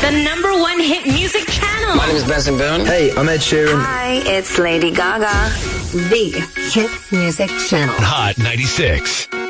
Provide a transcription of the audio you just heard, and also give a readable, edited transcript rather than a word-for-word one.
the #1 hit music channel. My name is Benson Boone. Hey, I'm Ed Sheeran. Hi, it's Lady Gaga. The hit music channel. Hot 96.